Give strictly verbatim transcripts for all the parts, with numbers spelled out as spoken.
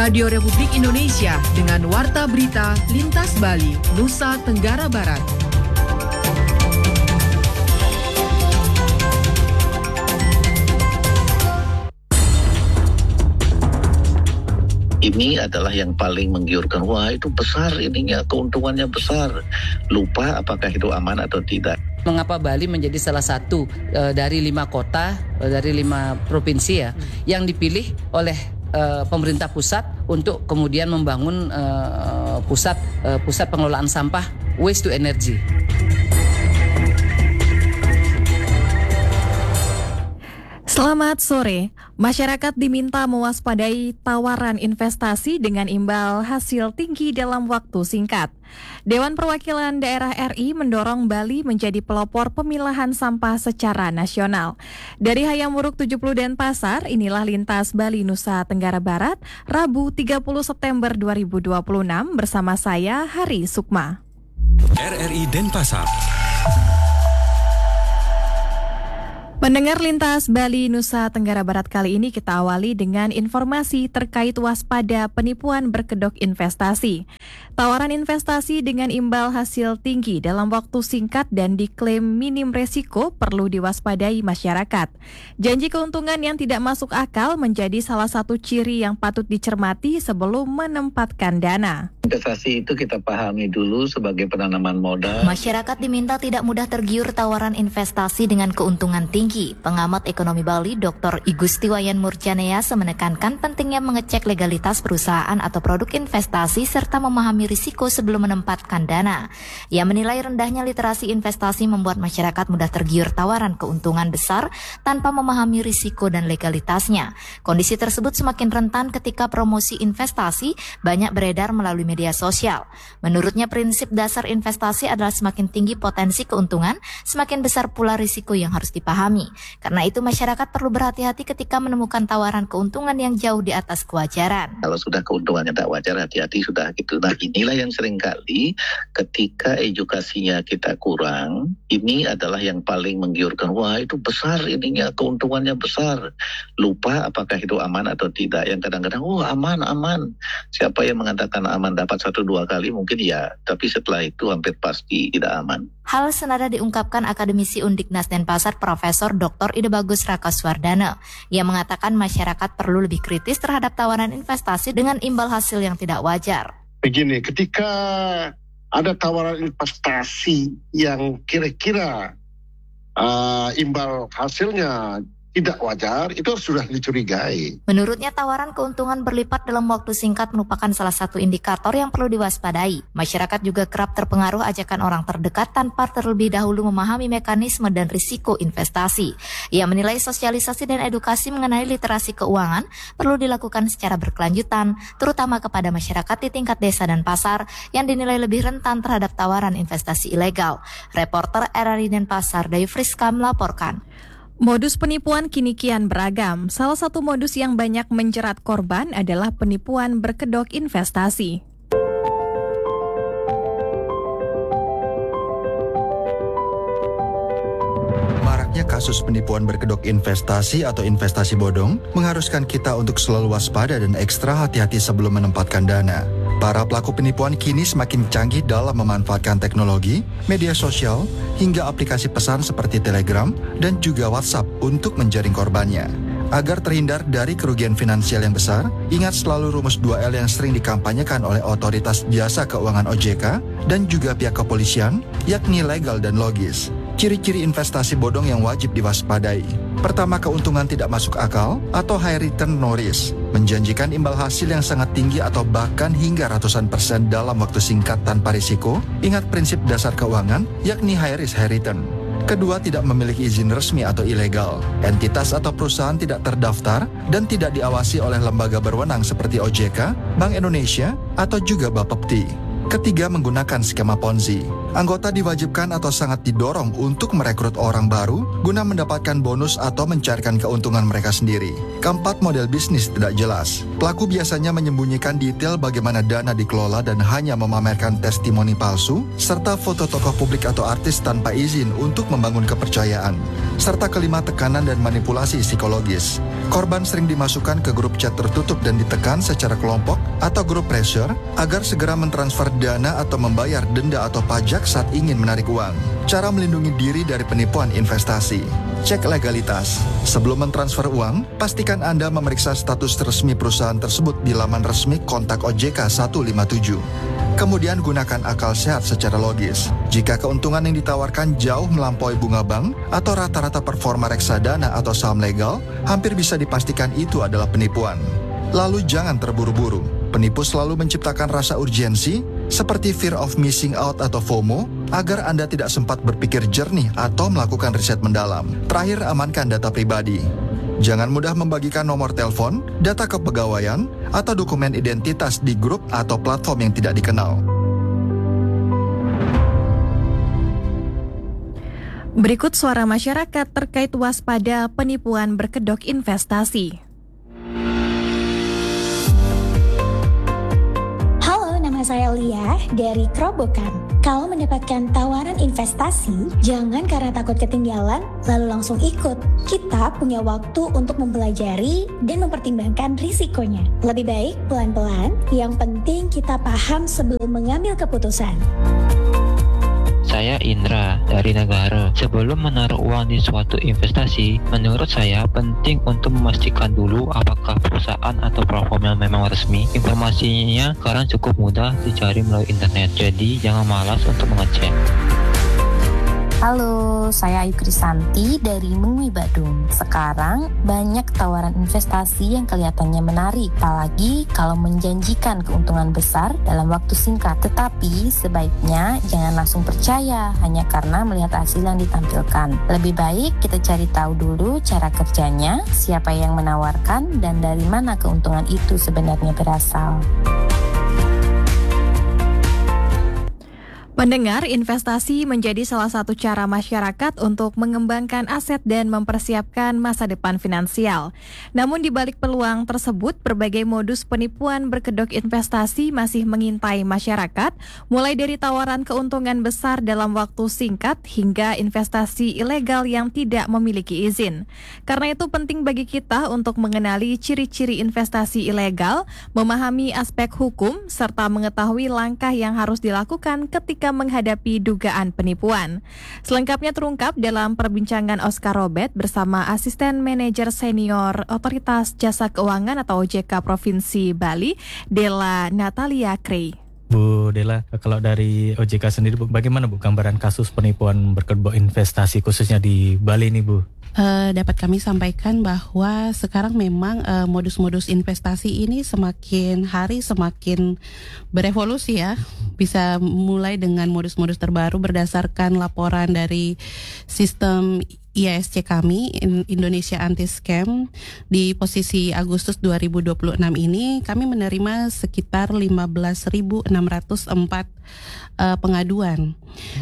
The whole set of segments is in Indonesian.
Radio Republik Indonesia dengan Warta Berita Lintas Bali, Nusa Tenggara Barat. Ini adalah yang paling menggiurkan. Wah, itu besar ininya, keuntungannya besar. Lupa apakah itu aman atau tidak. Mengapa Bali menjadi salah satu e, dari lima kota, e, dari lima provinsi ya, hmm. yang dipilih oleh e, pemerintah pusat untuk kemudian membangun e, pusat e, pusat pengelolaan sampah waste to energy. Selamat sore. Masyarakat diminta mewaspadai tawaran investasi dengan imbal hasil tinggi dalam waktu singkat. Dewan Perwakilan Daerah R I mendorong Bali menjadi pelopor pemilahan sampah secara nasional. Dari Hayam Wuruk tujuh puluh Denpasar, inilah Lintas Bali Nusa Tenggara Barat, Rabu tiga puluh September dua ribu dua puluh enam bersama saya Hari Sukma. R R I Denpasar. Mendengar Lintas Bali Nusa Tenggara Barat kali ini kita awali dengan informasi terkait waspada penipuan berkedok investasi. Tawaran investasi dengan imbal hasil tinggi dalam waktu singkat dan diklaim minim resiko perlu diwaspadai masyarakat. Janji keuntungan yang tidak masuk akal menjadi salah satu ciri yang patut dicermati sebelum menempatkan dana. Investasi itu kita pahami dulu sebagai penanaman modal. Masyarakat diminta tidak mudah tergiur tawaran investasi dengan keuntungan tinggi. Pengamat ekonomi Bali, Doktor Igustiwayan Murjaneasa menekankan pentingnya mengecek legalitas perusahaan atau produk investasi serta memahami risiko sebelum menempatkan dana. Ia menilai rendahnya literasi investasi membuat masyarakat mudah tergiur tawaran keuntungan besar tanpa memahami risiko dan legalitasnya. Kondisi tersebut semakin rentan ketika promosi investasi banyak beredar melalui media media sosial. Menurutnya prinsip dasar investasi adalah semakin tinggi potensi keuntungan, semakin besar pula risiko yang harus dipahami. Karena itu masyarakat perlu berhati-hati ketika menemukan tawaran keuntungan yang jauh di atas kewajaran. Kalau sudah keuntungannya tidak wajar, hati-hati sudah gitu. Nah, inilah yang seringkali ketika edukasinya kita kurang, ini adalah yang paling menggiurkan. Wah, itu besar ininya, keuntungannya besar. Lupa apakah itu aman atau tidak. Yang kadang-kadang, oh aman, aman. Siapa yang mengatakan aman dapat satu dua kali mungkin ya, tapi setelah itu hampir pasti tidak aman. Hal senada diungkapkan akademisi Undiknas Denpasar Profesor Doktor Ide Bagus Rakaswardana. Ia mengatakan masyarakat perlu lebih kritis terhadap tawaran investasi dengan imbal hasil yang tidak wajar. Begini, ketika ada tawaran investasi yang kira-kira uh, imbal hasilnya tidak wajar, itu sudah dicurigai. Menurutnya tawaran keuntungan berlipat dalam waktu singkat merupakan salah satu indikator yang perlu diwaspadai. Masyarakat juga kerap terpengaruh ajakan orang terdekat tanpa terlebih dahulu memahami mekanisme dan risiko investasi. Ia menilai sosialisasi dan edukasi mengenai literasi keuangan perlu dilakukan secara berkelanjutan, terutama kepada masyarakat di tingkat desa dan pasar yang dinilai lebih rentan terhadap tawaran investasi ilegal. Reporter R R I Denpasar, Dayu Friska melaporkan. Modus penipuan kini kian beragam. Salah satu modus yang banyak menjerat korban adalah penipuan berkedok investasi. Maraknya kasus penipuan berkedok investasi atau investasi bodong mengharuskan kita untuk selalu waspada dan ekstra hati-hati sebelum menempatkan dana. Para pelaku penipuan kini semakin canggih dalam memanfaatkan teknologi, media sosial, hingga aplikasi pesan seperti Telegram dan juga WhatsApp untuk menjaring korbannya. Agar terhindar dari kerugian finansial yang besar, ingat selalu rumus dua L yang sering dikampanyekan oleh Otoritas Jasa Keuangan O J K dan juga pihak kepolisian, yakni legal dan logis. Ciri-ciri investasi bodong yang wajib diwaspadai. Pertama, keuntungan tidak masuk akal atau high return no risk, menjanjikan imbal hasil yang sangat tinggi atau bahkan hingga ratusan persen dalam waktu singkat tanpa risiko. Ingat prinsip dasar keuangan, yakni high risk high return. Kedua, tidak memiliki izin resmi atau ilegal. Entitas atau perusahaan tidak terdaftar dan tidak diawasi oleh lembaga berwenang seperti O J K, Bank Indonesia, atau juga Bapepti. Ketiga, menggunakan skema Ponzi. Anggota diwajibkan atau sangat didorong untuk merekrut orang baru guna mendapatkan bonus atau mencarikan keuntungan mereka sendiri. Keempat, model bisnis tidak jelas. Pelaku biasanya menyembunyikan detail bagaimana dana dikelola dan hanya memamerkan testimoni palsu, serta foto tokoh publik atau artis tanpa izin untuk membangun kepercayaan. Serta kelima, tekanan dan manipulasi psikologis. Korban sering dimasukkan ke grup chat tertutup dan ditekan secara kelompok atau grup pressure agar segera mentransfer dana atau membayar denda atau pajak saat ingin menarik uang. Cara melindungi diri dari penipuan investasi. Cek legalitas. Sebelum mentransfer uang, pastikan Anda memeriksa status resmi perusahaan tersebut di laman resmi kontak O J K seratus lima puluh tujuh. Kemudian gunakan akal sehat secara logis. Jika keuntungan yang ditawarkan jauh melampaui bunga bank atau rata-rata performa reksadana atau saham legal, hampir bisa dipastikan itu adalah penipuan. Lalu jangan terburu-buru. Penipu selalu menciptakan rasa urgensi, seperti fear of missing out atau FOMO, agar Anda tidak sempat berpikir jernih atau melakukan riset mendalam. Terakhir, amankan data pribadi. Jangan mudah membagikan nomor telepon, data kepegawaian, atau dokumen identitas di grup atau platform yang tidak dikenal. Berikut suara masyarakat terkait waspada penipuan berkedok investasi. Halo, nama saya Lia dari Kerobokan. Kalau mendapatkan tawaran investasi, jangan karena takut ketinggalan lalu langsung ikut. Kita punya waktu untuk mempelajari dan mempertimbangkan risikonya. Lebih baik pelan-pelan, yang penting kita paham sebelum mengambil keputusan. Saya Indra dari Negara. Sebelum menaruh uang di suatu investasi, menurut saya penting untuk memastikan dulu apakah perusahaan atau platform yang memang resmi. Informasinya sekarang cukup mudah dicari melalui internet, jadi jangan malas untuk mengecek. Halo, saya Ayu Krisanti dari Mengwi Badung. Sekarang banyak tawaran investasi yang kelihatannya menarik, apalagi kalau menjanjikan keuntungan besar dalam waktu singkat. Tetapi sebaiknya jangan langsung percaya hanya karena melihat hasil yang ditampilkan. Lebih baik kita cari tahu dulu cara kerjanya, siapa yang menawarkan, dan dari mana keuntungan itu sebenarnya berasal. Pendengar, investasi menjadi salah satu cara masyarakat untuk mengembangkan aset dan mempersiapkan masa depan finansial. Namun di balik peluang tersebut, berbagai modus penipuan berkedok investasi masih mengintai masyarakat, mulai dari tawaran keuntungan besar dalam waktu singkat hingga investasi ilegal yang tidak memiliki izin. Karena itu penting bagi kita untuk mengenali ciri-ciri investasi ilegal, memahami aspek hukum, serta mengetahui langkah yang harus dilakukan ketika menghadapi dugaan penipuan. Selengkapnya terungkap dalam perbincangan Oscar Robert bersama Asisten Manajer Senior Otoritas Jasa Keuangan atau O J K Provinsi Bali, Della Natalia Krey. Bu Della, kalau dari O J K sendiri, Bu, bagaimana Bu gambaran kasus penipuan berkedok investasi khususnya di Bali ini, Bu? Uh, dapat kami sampaikan bahwa sekarang memang uh, modus-modus investasi ini semakin hari semakin berevolusi ya. Bisa mulai dengan modus-modus terbaru berdasarkan laporan dari sistem I A S C kami, Indonesia Anti-Scam, di posisi Agustus dua ribu dua puluh enam ini kami menerima sekitar lima belas ribu enam ratus empat uh, pengaduan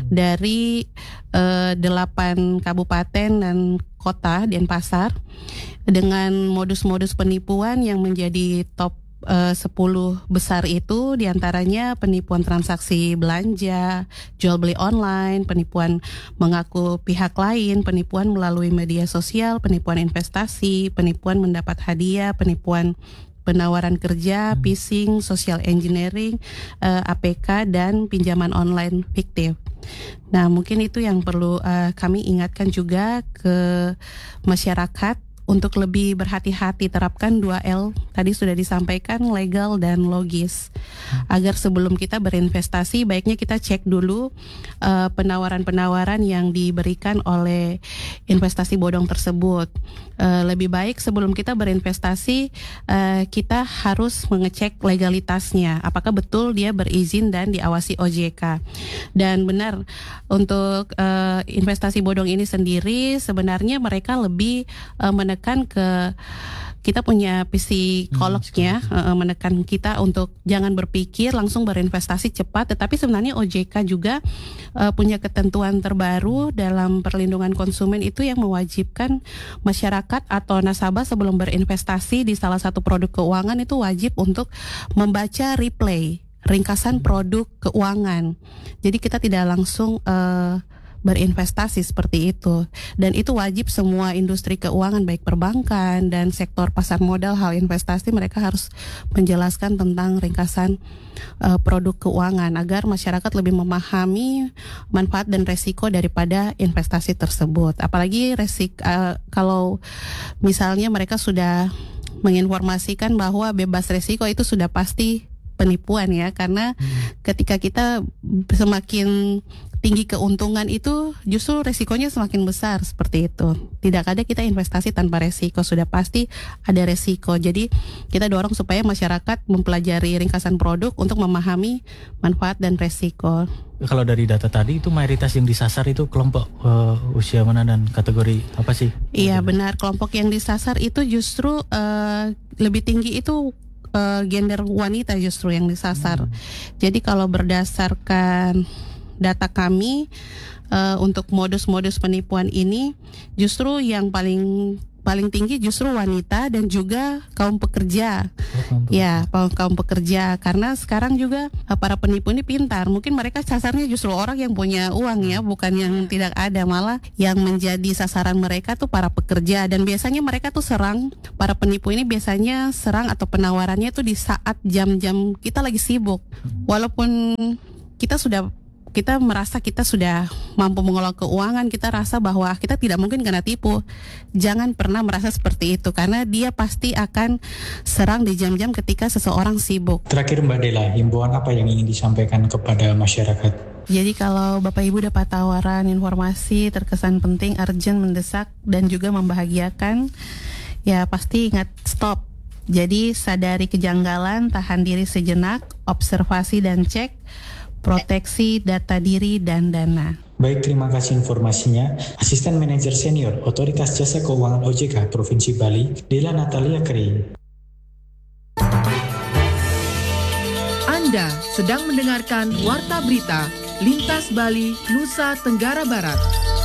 dari uh, delapan kabupaten dan kota Denpasar dengan modus-modus penipuan yang menjadi top Uh, sepuluh besar itu diantaranya penipuan transaksi belanja, jual beli online, penipuan mengaku pihak lain, penipuan melalui media sosial, penipuan investasi, penipuan mendapat hadiah, penipuan penawaran kerja, phishing, social engineering, uh, A P K, dan pinjaman online fiktif. Nah, mungkin itu yang perlu uh, kami ingatkan juga ke masyarakat untuk lebih berhati-hati, terapkan dua L tadi sudah disampaikan, legal dan logis. Agar sebelum kita berinvestasi, baiknya kita cek dulu uh, penawaran-penawaran yang diberikan oleh investasi bodong tersebut. Uh, lebih baik sebelum kita berinvestasi, uh, kita harus mengecek legalitasnya, apakah betul dia berizin dan diawasi O J K. Dan benar, untuk uh, investasi bodong ini sendiri sebenarnya mereka lebih uh, menekan ke kita punya psikolognya hmm, uh, menekan kita untuk jangan berpikir langsung berinvestasi cepat, tetapi sebenarnya O J K juga uh, punya ketentuan terbaru dalam perlindungan konsumen itu yang mewajibkan masyarakat atau nasabah sebelum berinvestasi di salah satu produk keuangan itu wajib untuk membaca replay ringkasan produk keuangan. Jadi kita tidak langsung uh, berinvestasi seperti itu, dan itu wajib semua industri keuangan baik perbankan dan sektor pasar modal hal investasi, mereka harus menjelaskan tentang ringkasan uh, produk keuangan agar masyarakat lebih memahami manfaat dan resiko daripada investasi tersebut. Apalagi resik uh, kalau misalnya mereka sudah menginformasikan bahwa bebas resiko, itu sudah pasti penipuan ya, karena hmm. ketika kita semakin tinggi keuntungan itu justru resikonya semakin besar seperti itu. Tidak ada kita investasi tanpa resiko, sudah pasti ada resiko. Jadi kita dorong supaya masyarakat mempelajari ringkasan produk untuk memahami manfaat dan resiko. Kalau dari data tadi itu mayoritas yang disasar itu kelompok uh, usia mana dan kategori apa sih? Iya benar, kelompok yang disasar itu justru uh, lebih tinggi itu uh, gender wanita justru yang disasar. Hmm. Jadi kalau berdasarkan data kami uh, untuk modus-modus penipuan ini justru yang paling paling tinggi justru wanita dan juga kaum pekerja. Oh, ya, kaum pekerja, karena sekarang juga uh, para penipu ini pintar. Mungkin mereka sasarnya justru orang yang punya uang ya, bukan yang tidak ada, malah yang menjadi sasaran mereka tuh para pekerja, dan biasanya mereka tuh serang para penipu ini biasanya serang atau penawarannya tuh di saat jam-jam kita lagi sibuk. Walaupun kita sudah kita merasa kita sudah mampu mengelola keuangan, kita rasa bahwa kita tidak mungkin kena tipu. Jangan pernah merasa seperti itu, karena dia pasti akan serang di jam-jam ketika seseorang sibuk. Terakhir Mbak Dela, himbauan apa yang ingin disampaikan kepada masyarakat? Jadi kalau Bapak Ibu dapat tawaran informasi terkesan penting, urgent, mendesak, dan juga membahagiakan, ya pasti ingat stop. Jadi sadari kejanggalan, tahan diri sejenak, observasi dan cek, proteksi data diri dan dana. Baik, terima kasih informasinya. Asisten Manajer Senior Otoritas Jasa Keuangan O J K Provinsi Bali, Dela Natalia Kering. Anda sedang mendengarkan Warta Berita Lintas Bali, Nusa Tenggara Barat.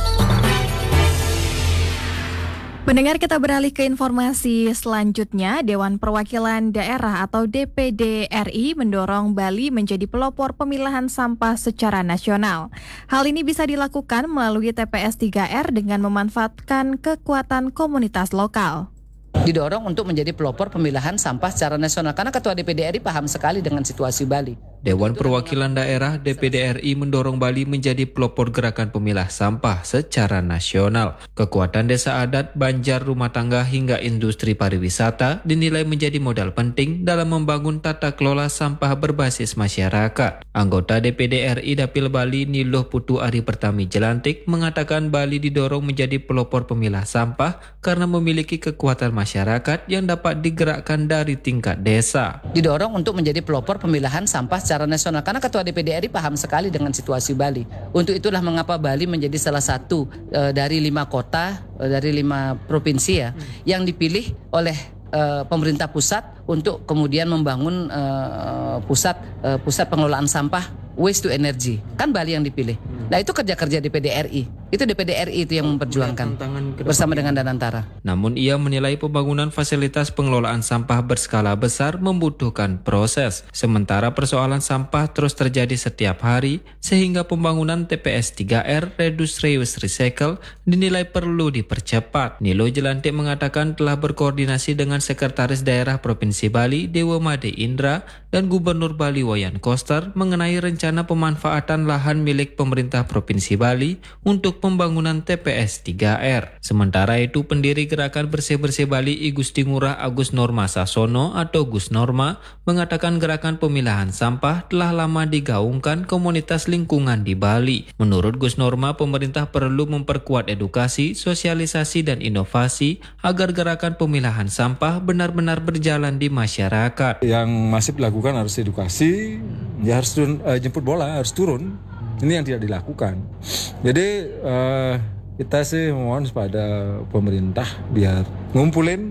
Pendengar, kita beralih ke informasi selanjutnya. Dewan Perwakilan Daerah atau D P D R I mendorong Bali menjadi pelopor pemilahan sampah secara nasional. Hal ini bisa dilakukan melalui T P S tiga R dengan memanfaatkan kekuatan komunitas lokal. Didorong untuk menjadi pelopor pemilahan sampah secara nasional, karena Ketua D P D R I paham sekali dengan situasi Bali. Dewan Perwakilan Daerah D P D R I mendorong Bali menjadi pelopor gerakan pemilah sampah secara nasional. Kekuatan desa adat, banjar, rumah tangga hingga industri pariwisata dinilai menjadi modal penting dalam membangun tata kelola sampah berbasis masyarakat. Anggota D P D R I Dapil Bali Niluh Putu Ari Pertami Jelantik mengatakan Bali didorong menjadi pelopor pemilah sampah karena memiliki kekuatan masyarakat yang dapat digerakkan dari tingkat desa. Didorong untuk menjadi pelopor pemilahan sampah secara nasional, karena Ketua D P D R I paham sekali dengan situasi Bali. Untuk itulah mengapa Bali menjadi salah satu e, dari lima kota, e, dari lima provinsi ya, hmm. yang dipilih oleh e, pemerintah pusat untuk kemudian membangun e, pusat e, pusat pengelolaan sampah waste to energy. Kan Bali yang dipilih. Hmm. Nah itu kerja-kerja D P D R I. Itu D P D R I itu yang memperjuangkan bersama dengan Danantara. Namun ia menilai pembangunan fasilitas pengelolaan sampah berskala besar membutuhkan proses. Sementara persoalan sampah terus terjadi setiap hari sehingga pembangunan T P S tiga R Reduce Reuse Recycle dinilai perlu dipercepat. Nilo Jelantik mengatakan telah berkoordinasi dengan Sekretaris Daerah Provinsi Bali Dewa Made Indra dan Gubernur Bali Wayan Koster mengenai rencana pemanfaatan lahan milik pemerintah Provinsi Bali untuk pembangunan T P S tiga R. Sementara itu, pendiri Gerakan Bersih-Bersih Bali I Gusti Ngurah Agus Norma Sasono atau Gus Norma mengatakan gerakan pemilahan sampah telah lama digaungkan komunitas lingkungan di Bali. Menurut Gus Norma, pemerintah perlu memperkuat edukasi, sosialisasi, dan inovasi agar gerakan pemilahan sampah benar-benar berjalan di masyarakat. Yang masih dilakukan harus edukasi, ya harus turun, uh, jemput bola, harus turun. Ini yang tidak dilakukan. Jadi uh, kita sih mohon kepada pemerintah biar ngumpulin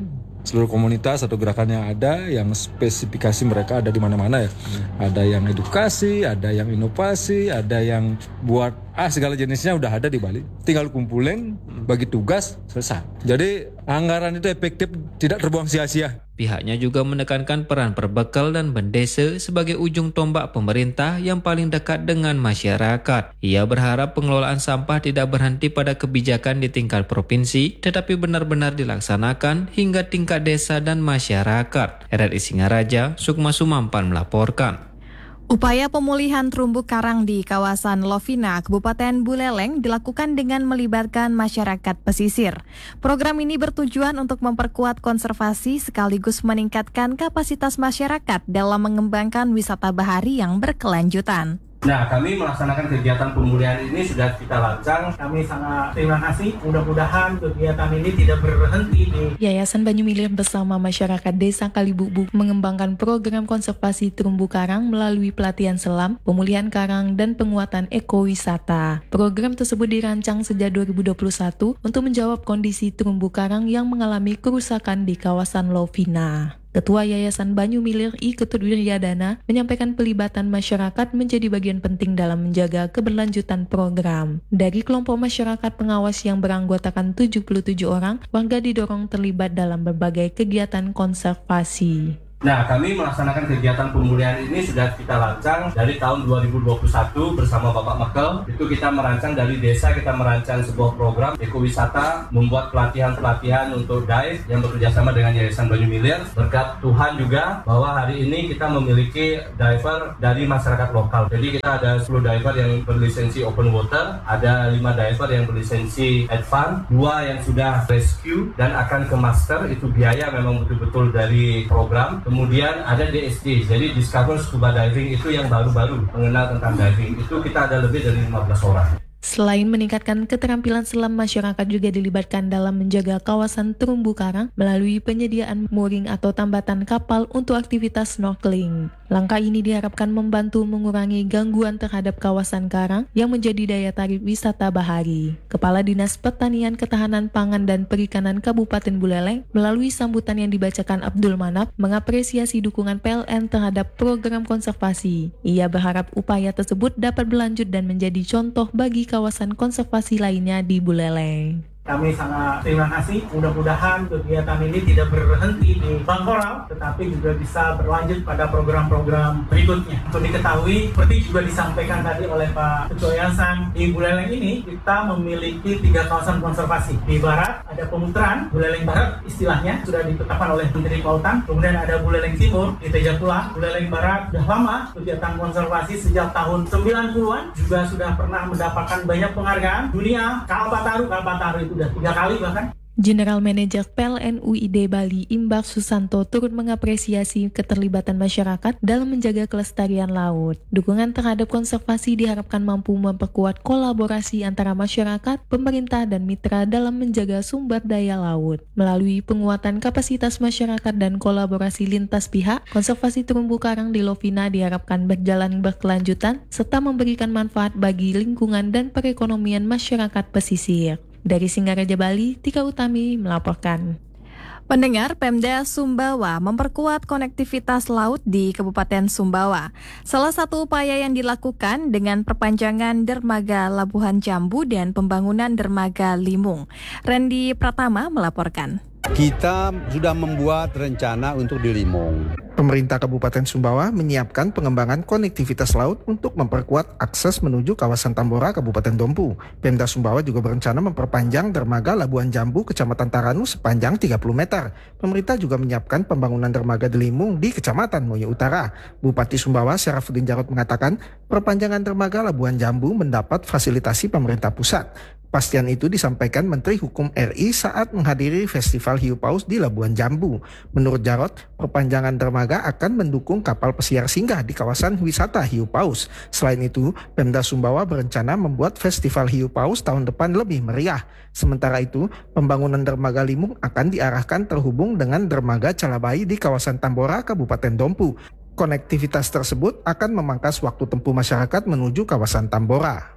seluruh komunitas atau gerakan yang ada, yang spesifikasi mereka ada di mana-mana ya. Hmm. Ada yang edukasi, ada yang inovasi, ada yang buat ah segala jenisnya udah ada di Bali. Tinggal kumpulin, bagi tugas, selesai. Jadi anggaran itu efektif, tidak terbuang sia-sia. Pihaknya juga menekankan peran perbekal dan bendesa sebagai ujung tombak pemerintah yang paling dekat dengan masyarakat. Ia berharap pengelolaan sampah tidak berhenti pada kebijakan di tingkat provinsi, tetapi benar-benar dilaksanakan hingga tingkat desa dan masyarakat. R R I Singaraja, Sukma Sumampan melaporkan. Upaya pemulihan terumbu karang di kawasan Lovina, Kabupaten Buleleng dilakukan dengan melibatkan masyarakat pesisir. Program ini bertujuan untuk memperkuat konservasi sekaligus meningkatkan kapasitas masyarakat dalam mengembangkan wisata bahari yang berkelanjutan. Nah, kami melaksanakan kegiatan pemulihan ini sudah kita lancang. Kami sangat terima kasih. Mudah-mudahan kegiatan ini tidak berhenti di Yayasan Banyu Milir bersama masyarakat Desa Kalibubuk mengembangkan program konservasi terumbu karang melalui pelatihan selam, pemulihan karang, dan penguatan ekowisata. Program tersebut dirancang sejak dua ribu dua puluh satu untuk menjawab kondisi terumbu karang yang mengalami kerusakan di kawasan Lovina. Ketua Yayasan Banyu Milir I Ketut Wiryadana menyampaikan pelibatan masyarakat menjadi bagian penting dalam menjaga keberlanjutan program. Dari kelompok masyarakat pengawas yang beranggotakan tujuh puluh tujuh orang, warga didorong terlibat dalam berbagai kegiatan konservasi. Nah, kami melaksanakan kegiatan pemulihan ini sudah kita lancang dari tahun dua ribu dua puluh satu bersama Bapak Mekel. Itu kita merancang dari desa, kita merancang sebuah program ekowisata, membuat pelatihan-pelatihan untuk dive yang bekerjasama dengan Yayasan Banyu Milir. Berkat Tuhan juga bahwa hari ini kita memiliki diver dari masyarakat lokal. Jadi kita ada sepuluh diver yang berlisensi open water, ada lima diver yang berlisensi advance, dua yang sudah rescue dan akan ke master. Itu biaya memang betul-betul dari program. Kemudian ada D S D, jadi Discover Scuba Diving itu yang baru-baru mengenal tentang diving. Itu kita ada lebih dari lima belas orang. Selain meningkatkan keterampilan selam, masyarakat juga dilibatkan dalam menjaga kawasan terumbu karang melalui penyediaan mooring atau tambatan kapal untuk aktivitas snorkeling. Langkah ini diharapkan membantu mengurangi gangguan terhadap kawasan karang yang menjadi daya tarik wisata bahari. Kepala Dinas Pertanian, Ketahanan Pangan dan Perikanan Kabupaten Buleleng melalui sambutan yang dibacakan Abdul Manap mengapresiasi dukungan P L N terhadap program konservasi. Ia berharap upaya tersebut dapat berlanjut dan menjadi contoh bagi kawasan konservasi lainnya di Buleleng. Kami sangat terima kasih. Mudah-mudahan kegiatan ini tidak berhenti di Bangkoral, tetapi juga bisa berlanjut pada program-program berikutnya. Untuk diketahui, seperti juga disampaikan tadi oleh Pak Ketua Yayasan, di Buleleng ini kita memiliki tiga kawasan konservasi. Di barat ada Pemutaran, Buleleng Barat istilahnya sudah ditetapkan oleh Menteri Kelautan. Kemudian ada Buleleng Timur di Tejapula. Buleleng Barat sudah lama kegiatan konservasi sejak tahun sembilan puluhan, juga sudah pernah mendapatkan banyak penghargaan dunia. Kalpataru, Kalpataru itu sudah tiga kali bahkan. General Manager P L N U I D Bali Imbar Susanto turut mengapresiasi keterlibatan masyarakat dalam menjaga kelestarian laut. Dukungan terhadap konservasi diharapkan mampu memperkuat kolaborasi antara masyarakat, pemerintah, dan mitra dalam menjaga sumber daya laut. Melalui penguatan kapasitas masyarakat dan kolaborasi lintas pihak, konservasi terumbu karang di Lovina diharapkan berjalan berkelanjutan serta memberikan manfaat bagi lingkungan dan perekonomian masyarakat pesisir. Dari Singaraja, Bali, Tika Utami melaporkan. Pendengar, Pemda Sumbawa memperkuat konektivitas laut di Kabupaten Sumbawa. Salah satu upaya yang dilakukan dengan perpanjangan dermaga Labuhan Jambu dan pembangunan dermaga Limung. Randy Pratama melaporkan. Kita sudah membuat rencana untuk di Limung. Pemerintah Kabupaten Sumbawa menyiapkan pengembangan konektivitas laut untuk memperkuat akses menuju kawasan Tambora, Kabupaten Dompu. Pemda Sumbawa juga berencana memperpanjang dermaga Labuhan Jambu, Kecamatan Taranu sepanjang tiga puluh meter. Pemerintah juga menyiapkan pembangunan dermaga di Limung di Kecamatan Moyo Utara. Bupati Sumbawa, Syarafuddin Jarot mengatakan, perpanjangan dermaga Labuhan Jambu mendapat fasilitasi pemerintah pusat. Pastian itu disampaikan Menteri Hukum R I saat menghadiri Festival Hiu Paus di Labuhan Jambu. Menurut Jarot, perpanjangan dermaga akan mendukung kapal pesiar singgah di kawasan wisata Hiu Paus. Selain itu, Pemda Sumbawa berencana membuat Festival Hiu Paus tahun depan lebih meriah. Sementara itu, pembangunan dermaga Limung akan diarahkan terhubung dengan dermaga Calabai di kawasan Tambora, Kabupaten Dompu. Konektivitas tersebut akan memangkas waktu tempuh masyarakat menuju kawasan Tambora.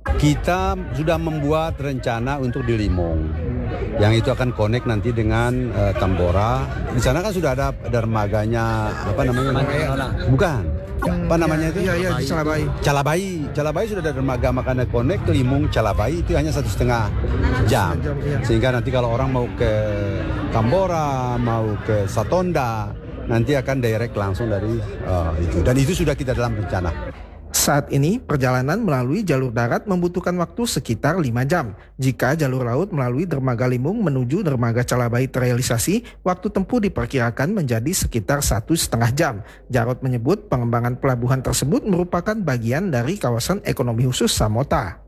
Kita sudah membuat rencana untuk di Limong, yang itu akan connect nanti dengan uh, Tambora. Di sana kan sudah ada dermaganya, apa namanya? Bukan. Apa namanya itu? Iya, iya, di Calabai. Calabai. Calabai sudah ada dermaga, makanya connect ke Limong Calabai itu hanya satu setengah jam. Sehingga nanti kalau orang mau ke Tambora, mau ke Satonda, nanti akan direct langsung dari uh, itu. Dan itu sudah kita dalam rencana. Saat ini, perjalanan melalui jalur darat membutuhkan waktu sekitar lima jam. Jika jalur laut melalui dermaga Limong menuju dermaga Calabai terrealisasi, waktu tempuh diperkirakan menjadi sekitar satu setengah jam. Jarod menyebut pengembangan pelabuhan tersebut merupakan bagian dari kawasan ekonomi khusus Samota.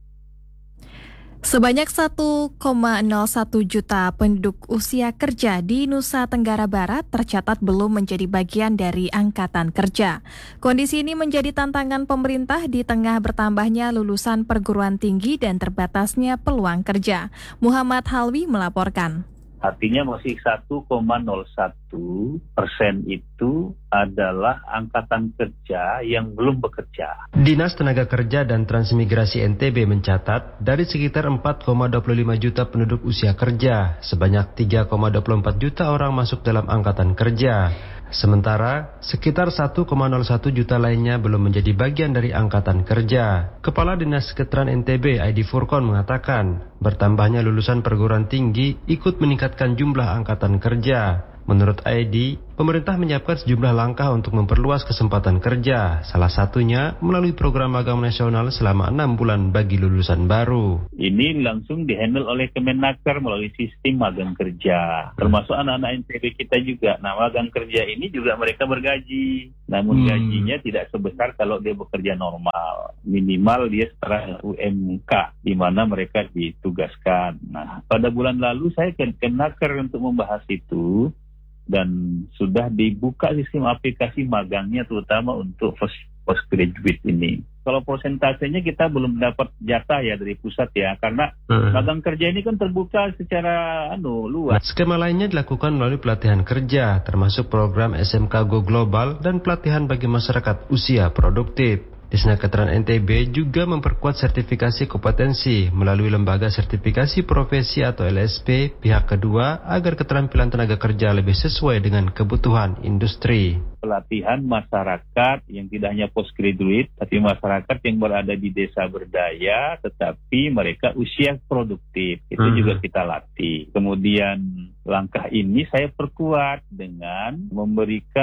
Sebanyak satu koma nol satu juta penduduk usia kerja di Nusa Tenggara Barat tercatat belum menjadi bagian dari angkatan kerja. Kondisi ini menjadi tantangan pemerintah di tengah bertambahnya lulusan perguruan tinggi dan terbatasnya peluang kerja. Muhammad Halwi melaporkan. Artinya masih satu koma nol satu persen itu adalah angkatan kerja yang belum bekerja. Dinas Tenaga Kerja dan Transmigrasi N T B mencatat dari sekitar empat koma dua puluh lima juta penduduk usia kerja, sebanyak tiga koma dua puluh empat juta orang masuk dalam angkatan kerja. Sementara, sekitar satu koma nol satu juta lainnya belum menjadi bagian dari angkatan kerja. Kepala Dinas Ketran N T B, Aidi Furkon, mengatakan, bertambahnya lulusan perguruan tinggi ikut meningkatkan jumlah angkatan kerja. Menurut Aidi, pemerintah menyiapkan sejumlah langkah untuk memperluas kesempatan kerja, salah satunya melalui program magang nasional selama enam bulan bagi lulusan baru. Ini langsung dihandle oleh Kemenaker melalui sistem magang kerja, termasuk anak-anak N T B kita juga. Nah, magang kerja ini juga mereka bergaji, namun hmm. gajinya tidak sebesar kalau dia bekerja normal. Minimal dia setara U M K, di mana mereka ditugaskan. Nah, pada bulan lalu saya ke Kemenaker untuk membahas itu, dan sudah dibuka sistem aplikasi magangnya terutama untuk postgraduate ini. Kalau persentasenya kita belum dapat jatah ya dari pusat ya, karena hmm. magang kerja ini kan terbuka secara anu luas. Skema lainnya dilakukan melalui pelatihan kerja, termasuk program S M K Go Global dan pelatihan bagi masyarakat usia produktif. Disnaketran N T B juga memperkuat sertifikasi kompetensi melalui lembaga sertifikasi profesi atau L S P pihak kedua agar keterampilan tenaga kerja lebih sesuai dengan kebutuhan industri. Pelatihan masyarakat yang tidak hanya postgraduate, tapi masyarakat yang berada di desa berdaya, tetapi mereka usia produktif. Itu hmm. juga kita latih. Kemudian langkah ini saya perkuat dengan memberikan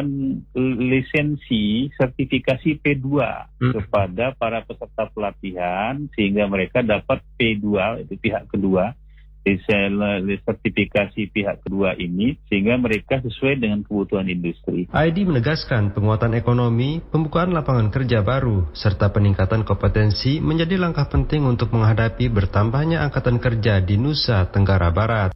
lisensi sertifikasi P dua hmm. kepada para peserta pelatihan, sehingga mereka dapat P dua, itu pihak kedua, sertifikasi pihak kedua ini, sehingga mereka sesuai dengan kebutuhan industri. Aidi menegaskan penguatan ekonomi, pembukaan lapangan kerja baru, serta peningkatan kompetensi menjadi langkah penting untuk menghadapi bertambahnya angkatan kerja di Nusa Tenggara Barat.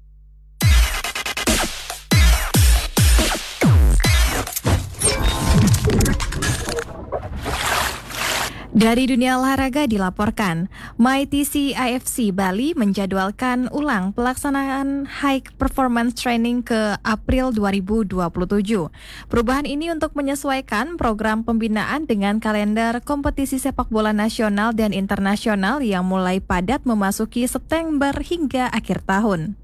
Dari dunia olahraga dilaporkan, MyTC I F C Bali menjadwalkan ulang pelaksanaan High Performance Training ke April dua ribu dua puluh tujuh. Perubahan ini untuk menyesuaikan program pembinaan dengan kalender kompetisi sepak bola nasional dan internasional yang mulai padat memasuki September hingga akhir tahun.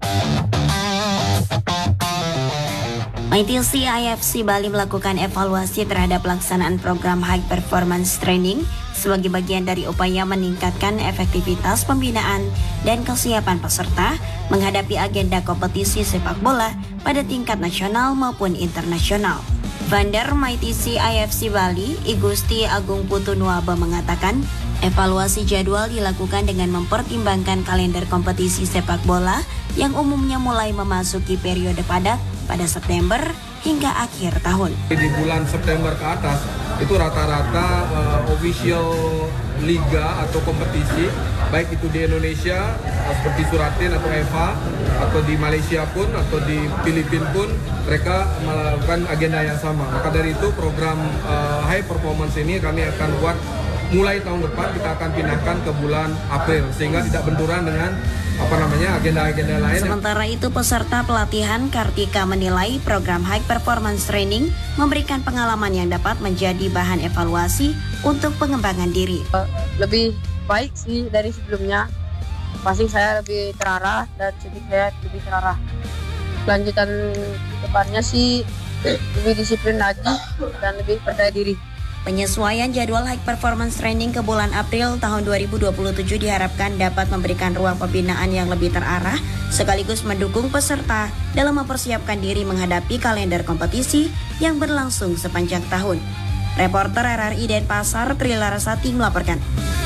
MyTC I F C Bali melakukan evaluasi terhadap pelaksanaan program High Performance Training sebagai bagian dari upaya meningkatkan efektivitas pembinaan dan kesiapan peserta menghadapi agenda kompetisi sepak bola pada tingkat nasional maupun internasional. Founder MyTC I F C Bali, Igusti Agung Putu Nuaba mengatakan, evaluasi jadwal dilakukan dengan mempertimbangkan kalender kompetisi sepak bola yang umumnya mulai memasuki periode padat pada September hingga akhir tahun. Di bulan September ke atas, itu rata-rata uh, official liga atau kompetisi, baik itu di Indonesia, seperti Suratin atau E V A, atau di Malaysia pun, atau di Filipina pun, mereka melakukan agenda yang sama. Maka dari itu program uh, High Performance ini kami akan buat mulai tahun depan, kita akan pindahkan ke bulan April, sehingga tidak benturan dengan apa namanya agenda-agenda lain. Sementara itu peserta pelatihan Kartika menilai program High Performance Training memberikan pengalaman yang dapat menjadi bahan evaluasi untuk pengembangan diri. Lebih baik sih dari sebelumnya. Pasti saya lebih terarah dan sedikit saya lebih terarah. Lanjutan depannya sih lebih disiplin lagi dan lebih percaya diri. Penyesuaian jadwal High Performance Training ke bulan April tahun dua ribu dua puluh tujuh diharapkan dapat memberikan ruang pembinaan yang lebih terarah sekaligus mendukung peserta dalam mempersiapkan diri menghadapi kalender kompetisi yang berlangsung sepanjang tahun. Reporter R R I Denpasar, Tri Larasati melaporkan.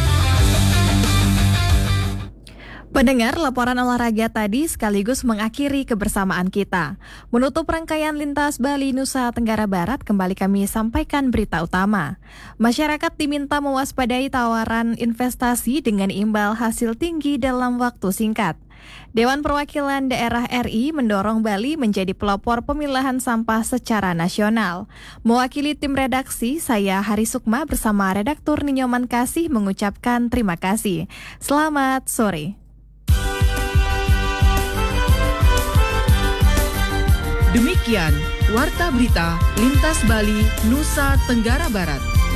Pendengar, laporan olahraga tadi sekaligus mengakhiri kebersamaan kita. Menutup rangkaian Lintas Bali Nusa Tenggara Barat, kembali kami sampaikan berita utama. Masyarakat diminta mewaspadai tawaran investasi dengan imbal hasil tinggi dalam waktu singkat. Dewan Perwakilan Daerah R I mendorong Bali menjadi pelopor pemilahan sampah secara nasional. Mewakili tim redaksi, saya Hari Sukma bersama redaktur Ninyoman Kasih mengucapkan terima kasih. Selamat sore. Demikian Warta Berita Lintas Bali Nusa Tenggara Barat.